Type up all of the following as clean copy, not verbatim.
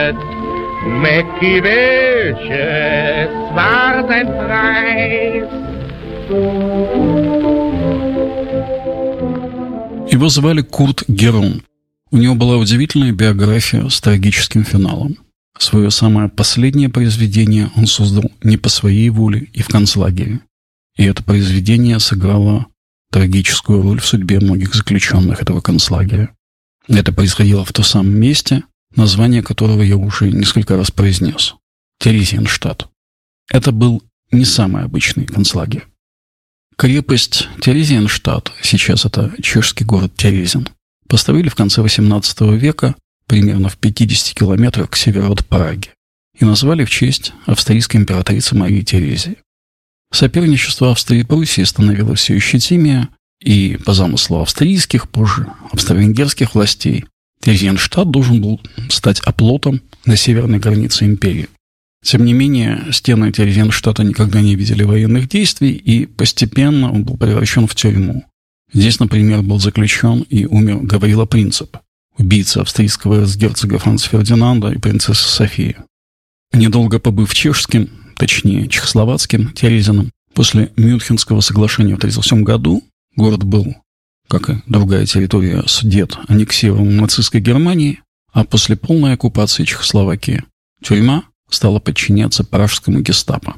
Welt. Mäcki, welches war sein Preis? Его звали Курт Герун. У него была удивительная биография с трагическим финалом. Свое самое последнее произведение он создал не по своей воле и в концлагере. И это произведение сыграло трагическую роль в судьбе многих заключенных этого концлагеря. Это происходило в том самом месте, название которого я уже несколько раз произнес – Терезиенштадт. Это был не самый обычный концлагерь. Крепость Терезиенштадт, сейчас это чешский город Терезин, построили в конце XVIII века примерно в 50 километрах к северу от Праги и назвали в честь австрийской императрицы Марии Терезии. Соперничество Австрии и Пруссии становилось все ощутимее, и по замыслу австрийских, позже австро-венгерских властей, Терезиенштадт должен был стать оплотом на северной границе империи. Тем не менее, стены Терезиенштадта никогда не видели военных действий, и постепенно он был превращен в тюрьму. Здесь, например, был заключен и умер Гаврила Принцип, убийца австрийского эрцгерцога Франца Фердинанда и принцессы Софии. Недолго побыв чешским, точнее чехословацким Терезином, после Мюнхенского соглашения в 1937 году город был, как и другая территория Судет, аннексирован нацистской Германией, а после полной оккупации Чехословакии тюрьма стала подчиняться пражскому гестапо.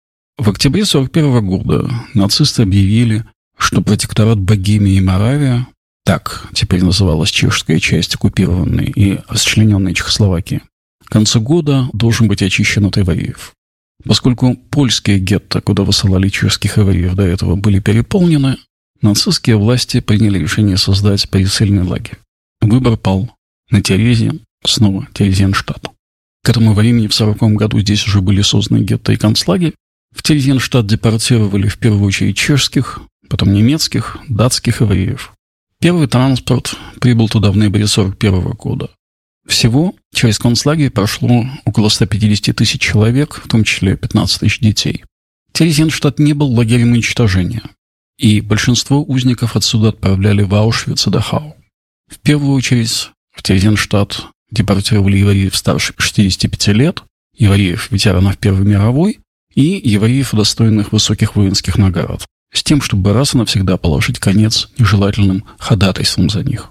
В октябре 1941 года нацисты объявили, что протекторат Богемия и Моравия, так теперь называлась чешская часть оккупированной и расчлененной Чехословакии, к концу года должен быть очищен от евреев. Поскольку польские гетто, куда высылали чешских евреев до этого, были переполнены, нацистские власти приняли решение создать пересыльный лагерь. Выбор пал на Терезин, снова Терезиенштадт. К этому времени в 1940 году здесь уже были созданы гетто и концлагерь. В Терезиенштадт депортировали в первую очередь чешских, потом немецких, датских евреев. Первый транспорт прибыл туда в ноябре 1941 года. Всего через концлагерь прошло около 150 тысяч человек, в том числе 15 тысяч детей. Терезиенштадт не был лагерем уничтожения, и большинство узников отсюда отправляли в Аушвиц и Дахау. В первую очередь в Терезиенштадт депортировали евреев старше 65 лет, евреев, ветеранов Первой мировой и евреев, удостоенных высоких воинских наград, с тем, чтобы раз и навсегда положить конец нежелательным ходатайствам за них.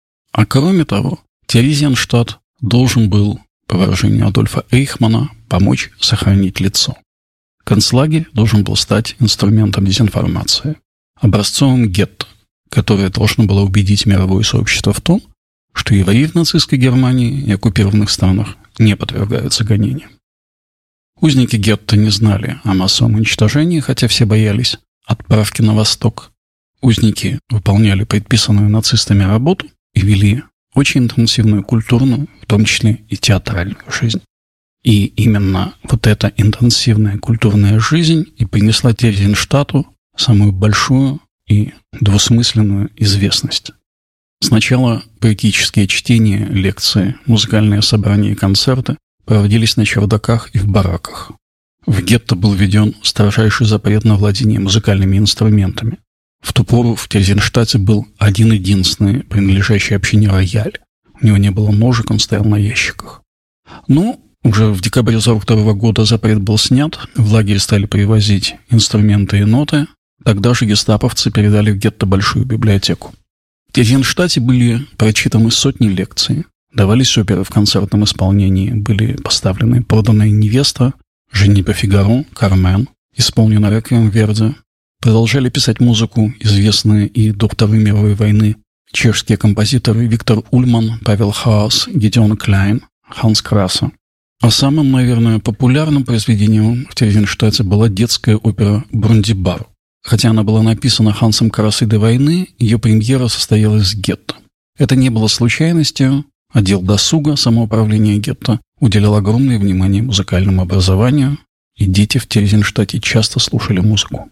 А кроме того, Терезиенштадт должен был, по выражению Адольфа Эйхмана, помочь сохранить лицо. Концлагерь должен был стать инструментом дезинформации, образцовым гетто, которое должно было убедить мировое сообщество в том, что евреи в нацистской Германии и оккупированных странах не подвергаются гонениям. Узники гетто не знали о массовом уничтожении, хотя все боялись отправки на восток. Узники выполняли предписанную нацистами работу и вели очень интенсивную культурную, в том числе и театральную жизнь. И именно вот эта интенсивная культурная жизнь и принесла Терезиенштадту самую большую и двусмысленную известность. Сначала поэтические чтения, лекции, музыкальные собрания и концерты проводились на чердаках и в бараках. В гетто был введен строжайший запрет на владение музыкальными инструментами. В ту пору в Терезиенштадте был один-единственный принадлежащий общине рояль. У него не было ножек, он стоял на ящиках. Но уже в декабре 1942 года запрет был снят, в лагерь стали привозить инструменты и ноты. Тогда же гестаповцы передали в гетто большую библиотеку. В Терезиенштадте были прочитаны сотни лекций, давались оперы в концертном исполнении, были поставлены «Проданная невеста», «Женитьба Фигаро», «Кармен», исполнена «Реквием Верди». Продолжали писать музыку известные и до Второй мировой войны чешские композиторы Виктор Ульман, Павел Хаус, Гедеон Кляйн, Ханс Красса. А самым, наверное, популярным произведением в Терезиенштадте была детская опера «Брундибар». Хотя она была написана Хансом Крассой до войны, ее премьера состоялась в гетто. Это не было случайностью. Отдел досуга самоуправления гетто уделял огромное внимание музыкальному образованию, и дети в Терезиенштадте часто слушали музыку.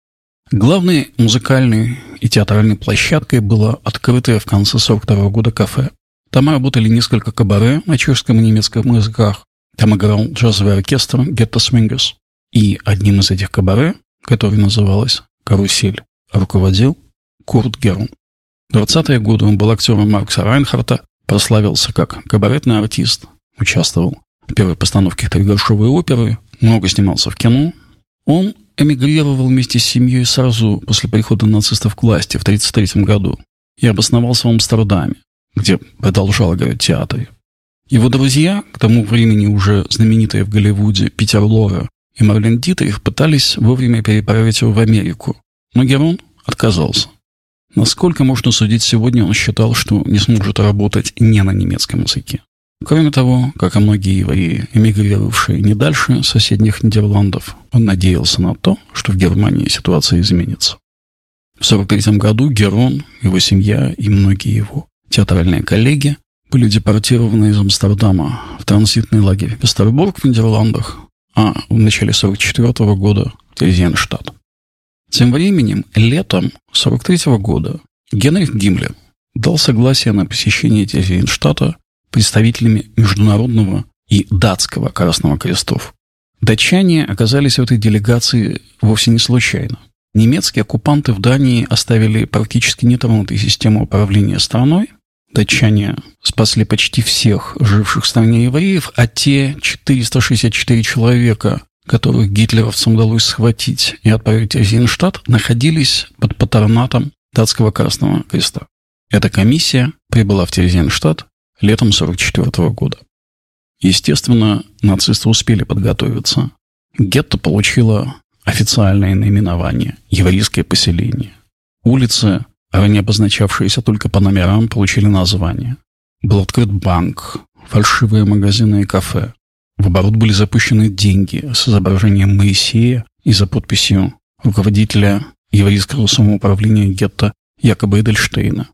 Главной музыкальной и театральной площадкой было открытое в конце 1942 года кафе. Там работали несколько кабаре на чешском и немецком языках. Там играл джазовый оркестр «Гетто Свингерс». И одним из этих кабаре, который называлось «Карусель», руководил Курт Герун. В 20-е годы он был актером Маркса Райнхарта, прославился как кабаретный артист, участвовал в первой постановке «Тригоршовой оперы», много снимался в кино. Он эмигрировал вместе с семьей сразу после прихода нацистов к власти в 1933 году и обосновался в Амстердаме, где продолжал играть в театре. Его друзья, к тому времени уже знаменитые в Голливуде Питер Лорre и Марлен Дитрих, пытались вовремя переправить его в Америку, но Герон отказался. Насколько можно судить сегодня, он считал, что не сможет работать не на немецком языке. Кроме того, как и многие евреи, эмигрировавшие не дальше соседних Нидерландов, он надеялся на то, что в Германии ситуация изменится. В 1943 году Герон, его семья и многие его театральные коллеги были депортированы из Амстердама в транзитный лагерь Вестербург в Нидерландах, а в начале 1944 года в Терезиенштадт. Тем временем, летом 1943 года Генрих Гиммлер дал согласие на посещение Терезиенштадта представителями Международного и Датского Красного Крестов. Датчане оказались в этой делегации вовсе не случайно. Немецкие оккупанты в Дании оставили практически нетронутой систему управления страной. Датчане спасли почти всех живших в стране евреев, а те 464 человека, которых гитлеровцам удалось схватить и отправить в Терезиенштадт, находились под патронатом Датского Красного Креста. Эта комиссия прибыла в Терезиенштадт летом 1944 года. Естественно, нацисты успели подготовиться. Гетто получило официальное наименование «Еврейское поселение». Улицы, ранее обозначавшиеся только по номерам, получили название. Был открыт банк, фальшивые магазины и кафе. В оборот были запущены деньги с изображением Моисея и за подписью руководителя еврейского самоуправления гетто Якоба Эдельштейна.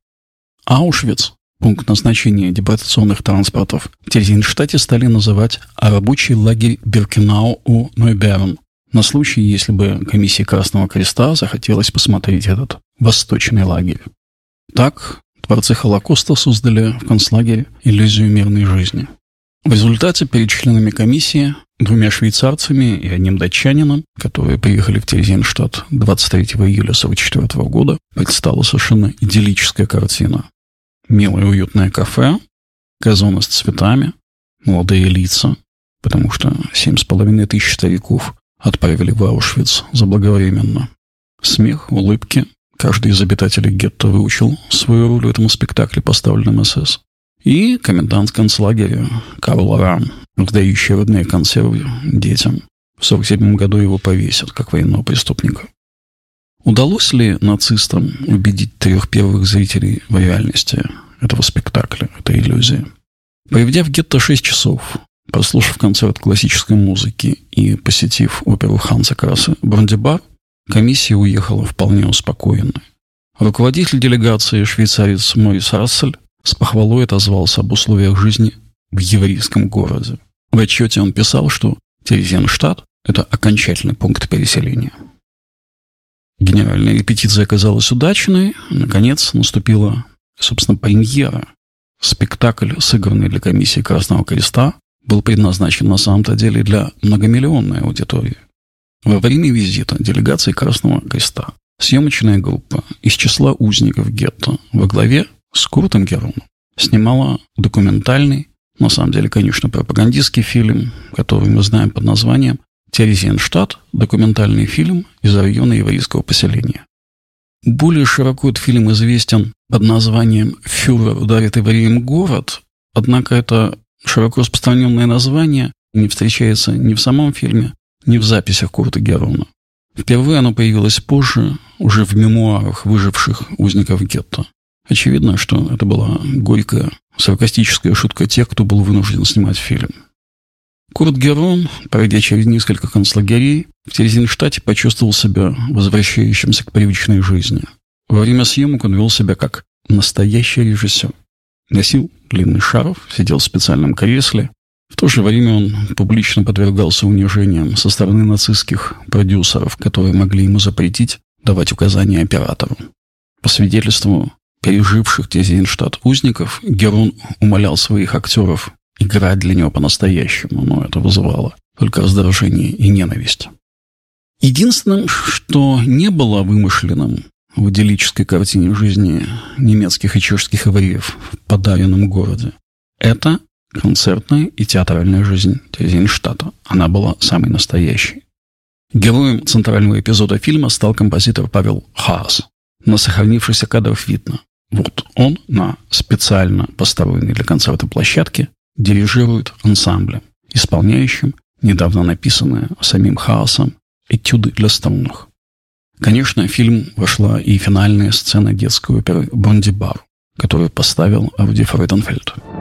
Аушвиц, пункт назначения депортационных транспортов, в Терезиенштадте стали называть рабочий лагерь Биркенау у Нойберн, на случай, если бы комиссии Красного Креста захотелось посмотреть этот восточный лагерь. Так, творцы Холокоста создали в концлагере иллюзию мирной жизни. В результате перед членами комиссии, 2 швейцарцами и 1 датчанином, которые приехали в Терезиенштадт 23 июля 1944 года, предстала совершенно идиллическая картина. Милое уютное кафе, газоны с цветами, молодые лица, потому что 7,5 тысяч стариков отправили в Аушвиц заблаговременно. Смех, улыбки. Каждый из обитателей гетто выучил свою роль в этом спектакле, поставленном СС. И комендант концлагеря Карл Рам, раздающий родные консервы детям. В 1947 году его повесят, как военного преступника. Удалось ли нацистам убедить 3 первых зрителей в реальности этого спектакля, этой иллюзии? Проведя в гетто 6 часов, прослушав концерт классической музыки и посетив оперу Ханса Крассе «Брандибар», комиссия уехала вполне успокоенной. Руководитель делегации, швейцарец Морис Рассель, с похвалой отозвался об условиях жизни в еврейском городе. В отчете он писал, что Терезиенштадт – это окончательный пункт переселения. Генеральная репетиция оказалась удачной. Наконец наступила, собственно, премьера. Спектакль, сыгранный для комиссии Красного Креста, был предназначен на самом-то деле для многомиллионной аудитории. Во время визита делегации Красного Креста съемочная группа из числа узников гетто во главе с Куртом Героном снимала документальный, на самом деле, конечно, пропагандистский фильм, который мы знаем под названием «Терезиенштадт. Документальный фильм из района еврейского поселения». Более широко этот фильм известен под названием «Фюрер ударит евреям город», однако это широко распространенное название не встречается ни в самом фильме, ни в записях Курта Герона. Впервые оно появилось позже, уже в мемуарах выживших узников гетто. Очевидно, что это была горькая, саркастическая шутка тех, кто был вынужден снимать фильм. Курт Герон, пройдя через несколько концлагерей, в Терезиенштадте почувствовал себя возвращающимся к привычной жизни. Во время съемок он вел себя как настоящий режиссер. Носил длинный шарф, сидел в специальном кресле. В то же время он публично подвергался унижениям со стороны нацистских продюсеров, которые могли ему запретить давать указания оператору. По свидетельству переживших Терезиенштадт узников, Герон умолял своих актеров играть для него по-настоящему, но это вызывало только раздражение и ненависть. Единственным, что не было вымышленным в идиллической картине жизни немецких и чешских евреев в подаренном городе, это Концертная и театральная жизнь Тайзенштата. Она была самой настоящей. Героем центрального эпизода фильма стал композитор Павел Хаас. На сохранившихся кадрах видно. Вот он на специально построенной для концерта площадке дирижирует ансамблем, исполняющим недавно написанное самим Хаасом «Этюды для струнных». Конечно, в фильм вошла и финальная сцена детской оперы «Брондибар», которую поставил Руди Фрейденфельд.